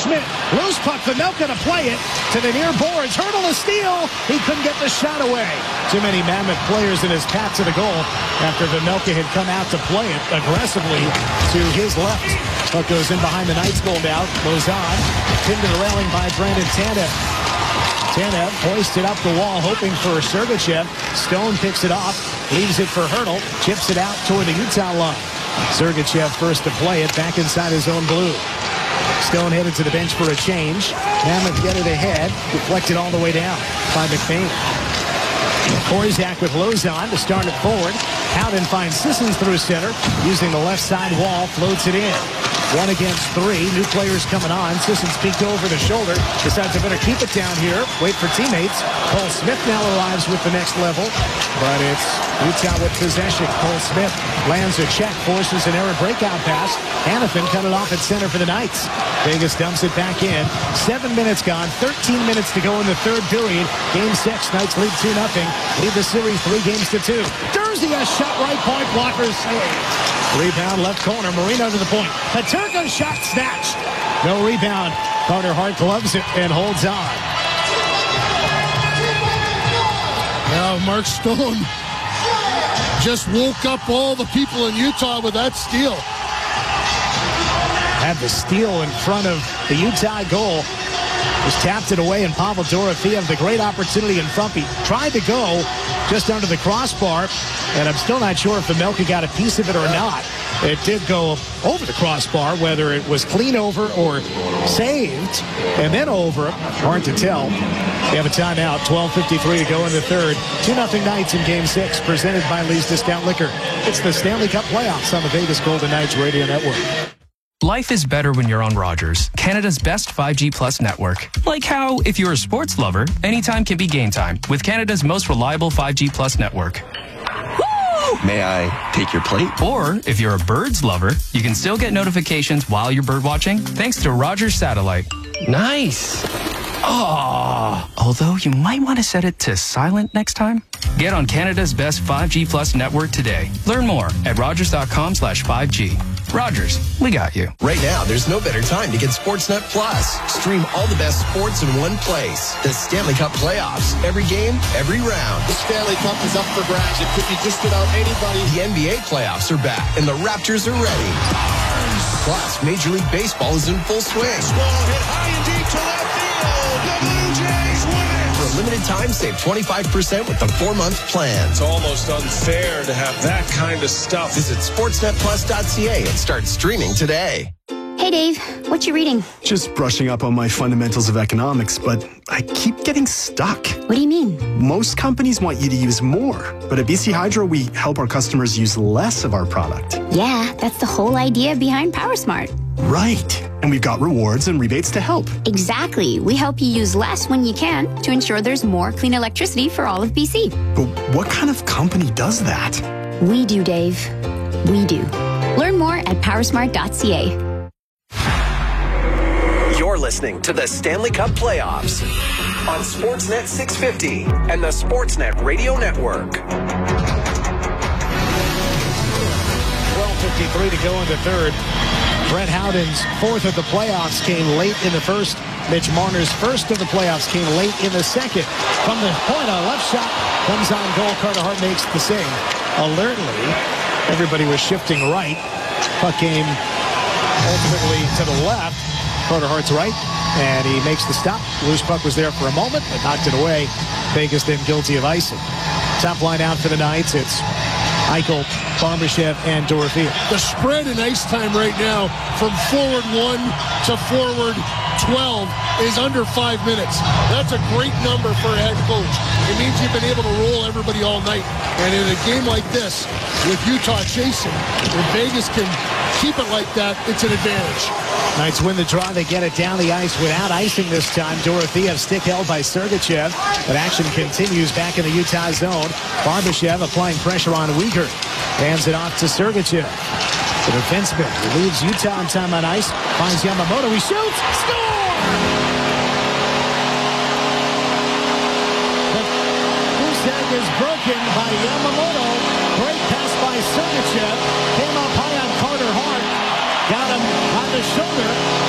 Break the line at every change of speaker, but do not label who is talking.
Schmidt. Loose puck. Vejmelka to play it to the near boards. Hurdle a steal. He couldn't get the shot away. Too many Mammoth players in his path to the goal after Vejmelka had come out to play it aggressively to his left. Puck goes in behind the Knights goal now. Lauzon pinned to the railing by Brandon Tanev. Tanev hoisted up the wall, hoping for Sergachev. Stone picks it off, leaves it for Hurdle, chips it out toward the Utah line. Sergachev first to play it, back inside his own blue. Stone headed to the bench for a change. Mammoth get it ahead, deflected all the way down by McBain. Korzak with Lauzon to start it forward. Howden finds Sissons through center. Using the left side wall, floats it in. 1 against 3. New players coming on. Sissons peeked over the shoulder. Decides to better keep it down here. Wait for teammates. Cole Smith now arrives with the next level. But it's Utah with possession. Cole Smith lands a check. Forces an error breakout pass. Hanifin cut it off at center for the Knights. Vegas dumps it back in. 7 minutes gone. 13 minutes to go in the third period. Game 6. Knights lead 2-0. Lead the series 3-2. Jersey, a shot right point. Blocker save. Rebound left corner. Marino to the point. Peterka shot snatched. No rebound. Carter Hart gloves it and holds on.
Now Mark Stone just woke up all the people in Utah with that steal.
Had the steal in front of the Utah goal. Just tapped it away, and Pavel Dorofeyev, the great opportunity in front. He tried to go just under the crossbar, and I'm still not sure if Vejmelka got a piece of it or not. It did go over the crossbar, whether it was clean over or saved, and then over. Hard to tell. They have a timeout, 12:53 to go in the third. 2-0 Knights in Game 6, presented by Lee's Discount Liquor. It's the Stanley Cup playoffs on the Vegas Golden Knights Radio Network.
Life is better when you're on Rogers, Canada's best 5G Plus network. Like how, if you're a sports lover, anytime can be game time with Canada's most reliable 5G Plus network. Woo!
May I take your plate?
Or, if you're a birds lover, you can still get notifications while you're bird watching thanks to Rogers Satellite.
Nice.
Oh, although you might want to set it to silent next time. Get on Canada's best 5G Plus network today. Learn more at rogers.com/5G. Rogers, we got you.
Right now, there's no better time to get Sportsnet Plus. Stream all the best sports in one place. The Stanley Cup playoffs. Every game, every round.
The Stanley Cup is up for grabs. It could be just about anybody.
The NBA playoffs are back, and the Raptors are ready. Plus, Major League Baseball is in full swing.
Ball hit high and deep to left field. The Blue Jays win it.
For a limited time, save 25% with the 4-month plan.
It's almost unfair to have that kind of stuff.
Visit sportsnetplus.ca and start streaming today.
Hey Dave, what you reading?
Just brushing up on my fundamentals of economics, but I keep getting stuck.
What do you mean?
Most companies want you to use more, but at BC Hydro, we help our customers use less of our product.
Yeah, that's the whole idea behind PowerSmart.
Right. And we've got rewards and rebates to help.
Exactly. We help you use less when you can to ensure there's more clean electricity for all of BC.
But what kind of company does that?
We do, Dave. We do. Learn more at powersmart.ca.
You're listening to the Stanley Cup Playoffs on Sportsnet 650 and the Sportsnet Radio Network.
12:53 to go in the third. Brett Howden's fourth of the playoffs came late in the first. Mitch Marner's first of the playoffs came late in the second. From the point, a left shot comes on goal. Carter Hart makes the save. Alertly, everybody was shifting right. Puck came ultimately to the left. Carter Hart's right, and he makes the stop. Loose puck was there for a moment, but knocked it away. Vegas then guilty of icing. Top line out for the Knights. It's Eichel, Barbashev, and Dorofeyev.
The spread in ice time right now from forward 1 to forward 12 is under 5 minutes. That's a great number for a head coach. It means you've been able to roll everybody all night. And in a game like this, with Utah chasing, if Vegas can keep it like that, it's an advantage.
Knights win the draw. They get it down the ice without icing this time. Dorofeyev stick held by Sergachev. But action continues back in the Utah zone. Barbashev applying pressure on Uyghur. Hands it off to Sergachev. The defenseman who leaves Utah in time on ice. Finds Yamamoto. He shoots. Score! The goose is broken by Yamamoto. Great pass by Sergachev. Came up high on Carter Hart. Got him on the shoulder.